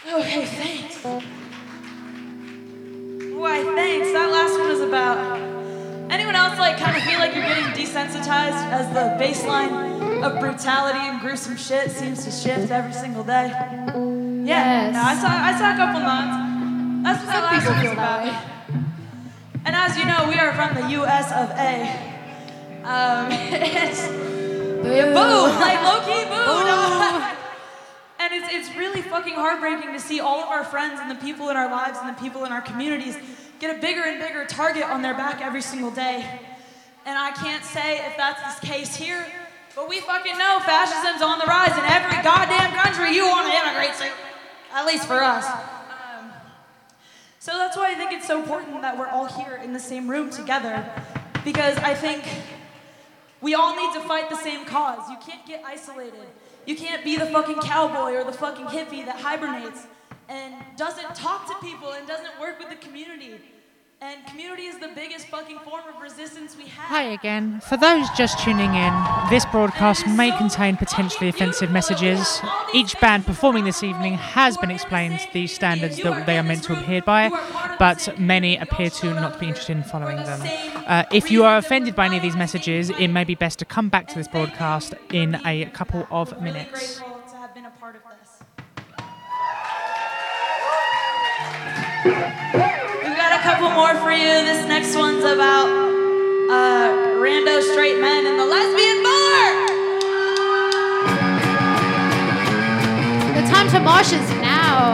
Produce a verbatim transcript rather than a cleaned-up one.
Okay, thanks. Why, thanks. That last one was about... Anyone else, like, kind of feel like you're getting desensitized as the baseline of brutality and gruesome shit seems to shift every single day? Yeah, Yes. no, I saw I saw a couple nods. That's what that last one was about. And as you know, we are from the U S of A. Um, it's... Yeah, boo! Like, low-key boo! No. And it's, it's really fucking heartbreaking to see all of our friends and the people in our lives and the people in our communities get a bigger and bigger target on their back every single day. And I can't say if that's the case here, but we fucking know fascism's on the rise in every goddamn country you want to immigrate to. At least for us. Um, so that's why I think it's so important that we're all here in the same room together, because I think we all need to fight the same cause. You can't get isolated. You can't be the fucking cowboy or the fucking hippie that hibernates and doesn't talk to people and doesn't work with the community. And community is the biggest fucking form of resistance we have. Hi again. For those just tuning in, this broadcast may contain potentially offensive messages. Each band performing this evening has been explained the standards that they are meant to adhere by, but many appear to not be interested in following them. Uh, if you are offended by any of these messages, it may be best to come back to this broadcast in a couple of minutes. We've got a couple more for you. This next one's about uh, rando straight men in the lesbian bar. The time to mosh is now.